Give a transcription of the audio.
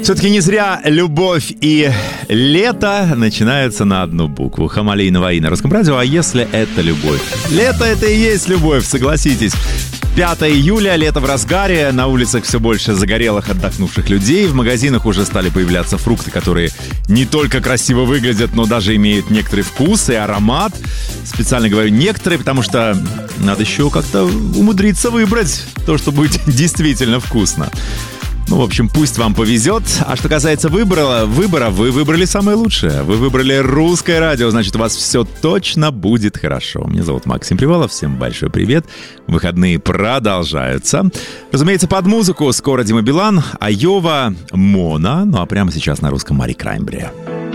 Все-таки не зря любовь и лето начинаются на одну букву. Хамали и Наваи на Русском радио. А если это любовь? Лето — это и есть любовь, согласитесь. 5 июля, лето в разгаре, на улицах все больше загорелых, отдохнувших людей, в магазинах уже стали появляться фрукты, которые не только красиво выглядят, но даже имеют некоторый вкус и аромат. Специально говорю некоторые, потому что надо еще как-то умудриться выбрать то, что будет действительно вкусно. Ну, в общем, пусть вам повезет. А что касается выбора, вы выбрали самое лучшее. Вы выбрали Русское радио, значит, у вас все точно будет хорошо. Меня зовут Максим Привалов, всем большой привет. Выходные продолжаются. Разумеется, под музыку скоро Дима Билан, Айова, Мона. Ну, а прямо сейчас на русском Мари Краймбери.